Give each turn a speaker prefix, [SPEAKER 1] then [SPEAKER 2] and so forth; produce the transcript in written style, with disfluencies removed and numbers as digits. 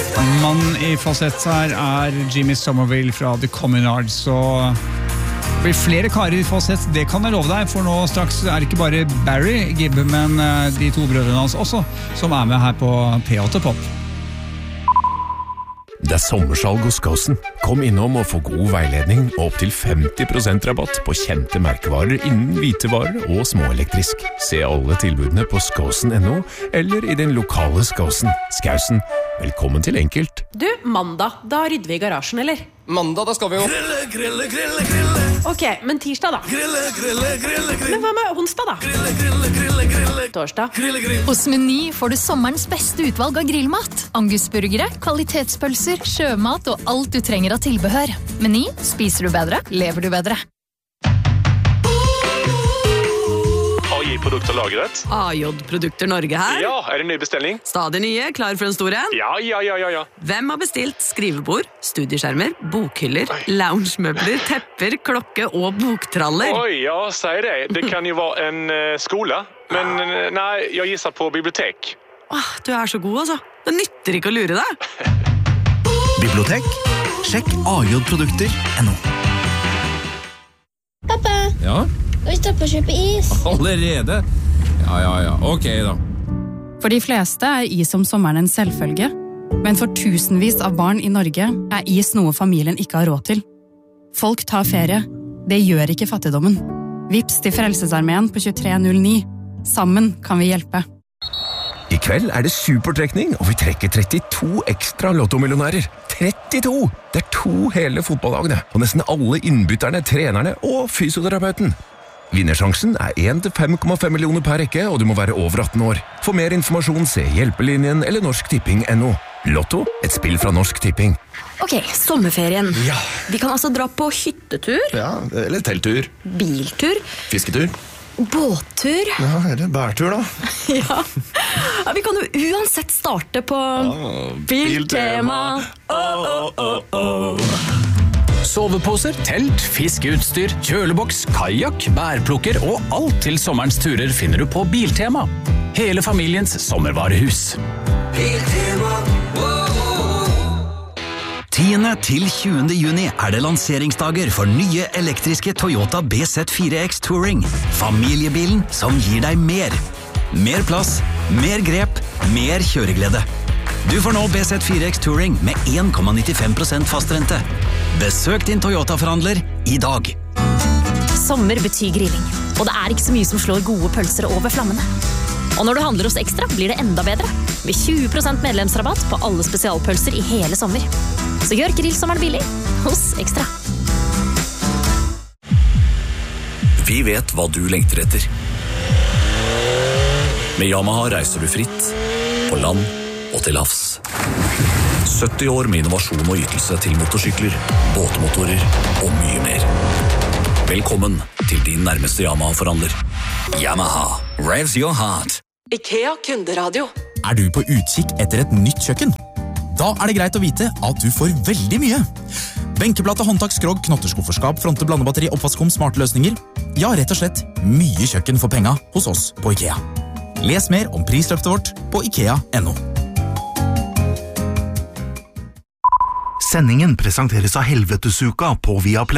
[SPEAKER 1] Mannen i falsett her Jimmy Somerville fra The Communards, og det blir flere karer i falsett, det kan jeg love deg, for nå straks det ikke bare Barry Gibb, men de to brødrene hans også, som med her på P8 Pop.
[SPEAKER 2] Det sommersalg hos Skåsen. Kom innom og få god veiledning og opp til 50% rabatt på kjente merkevarer innen hvitevarer og småelektrisk. Se alle tilbudene på skåsen.no eller i den lokale Skåsen. Skausen, velkommen til enkelt.
[SPEAKER 3] Du, mandag, da rydder vi i garasjen, eller?
[SPEAKER 4] Mandag, da skal vi jo
[SPEAKER 3] Grille. Ok, men tirsdag da? Grille. Men hva med onsdag da? Torsdag?
[SPEAKER 5] Hos Meny får du sommerens beste utvalg av grillmat. Angusburgere, kvalitetspølser, sjømat og alt du trenger av tilbehør. Meny, spiser du bedre, lever du bedre.
[SPEAKER 6] AJ-produkter lagret.
[SPEAKER 7] AJ-produkter Norge her.
[SPEAKER 6] Ja, det en ny bestelling?
[SPEAKER 7] Stadig nye, klar for en stor en?
[SPEAKER 6] Ja.
[SPEAKER 7] Hvem har bestilt skrivebord, studieskjermer, bokhyller, loungemøbler, tepper, klokke og boktraller?
[SPEAKER 6] Oj, ja, säg det. Det kan ju vara en skola. Men nej, jag gissar på bibliotek.
[SPEAKER 7] Du er så god, altså. Det nytter ikke å lure deg.
[SPEAKER 8] Bibliotek? Sjekk AJ-produkter.no.
[SPEAKER 9] Pappa,
[SPEAKER 8] Ja?
[SPEAKER 9] vi stopper å kjøpe is.
[SPEAKER 8] Allerede? Ja. Ok da.
[SPEAKER 10] For de fleste is om sommeren en selvfølge, men for tusenvis av barn i Norge is noe familien ikke har råd til. Folk tar ferie. Det gjør ikke fattigdommen. Vips til Frelsesarmeen på 2309. Sammen kan vi hjelpe.
[SPEAKER 2] I kveld det supertrekning, og vi trekker 32 ekstra lottomillionærer. 32! Det 2 hele fotballagene, og nesten alle innbytterne, trenerne og fysioterapeuten. Vinnersjansen 1 til 5,5 millioner per rekke, og du må være over 18 år. For mer informasjon se Hjelpelinjen eller norsktipping.no. Lotto, et spill fra Norsk Tipping.
[SPEAKER 3] Ok, sommerferien.
[SPEAKER 4] Ja.
[SPEAKER 3] Vi kan altså dra på hyttetur,
[SPEAKER 4] Ja, eller telttur.
[SPEAKER 3] biltur,
[SPEAKER 4] Fisketur.
[SPEAKER 3] båttur.
[SPEAKER 4] Ja, eller bærtur da.
[SPEAKER 3] Ja, vi kan jo uansett starte på Biltema.
[SPEAKER 11] Soveposer, telt, fiskeutstyr, kjøleboks, kajak, bærplukker og alt til sommerens turer finner du på Biltema. Hele familiens sommervarehus.
[SPEAKER 8] Biltema. 10. til 20. juni det lanseringsdager for nye elektriske Toyota BZ4X Touring. Familiebilen som gir deg mer. Mer plass, mer grep, mer kjøreglede. Du får nå BZ4X Touring med 1,95% fastrente. Besøk din Toyota-forhandler i dag.
[SPEAKER 3] Sommer betyr grilling, og det ikke så mye som slår gode pølser over flammene. Og når du handler hos Ekstra, blir det enda bedre. Med 20% medlemsrabatt på alle spesialpølser i hele sommer. Så gjør grillsommeren billig hos Ekstra.
[SPEAKER 12] Vi vet hva du lengter etter. Med Yamaha reiser du fritt, på land og til havs. 70 år med innovasjon og ytelse til motorsykler, båtmotorer og mye mer. Velkommen til din nærmeste Yamaha-forhandler. Yamaha, revs your heart.
[SPEAKER 7] IKEA kunderadio.
[SPEAKER 8] Du på utkikk etter et nytt kjøkken? Da det greit å vite at du får veldig mye. Benkeplate, håndtak, skrog, knotterskufferskap, fronte, blandebatteri, oppvaskkom, smarte løsninger. Ja, rett og slett mye kjøkken for penga hos oss på IKEA. Les mer om prisløftet vårt på IKEA.no.
[SPEAKER 13] Sendingen presenteres av Helvetesuka på Viaplay.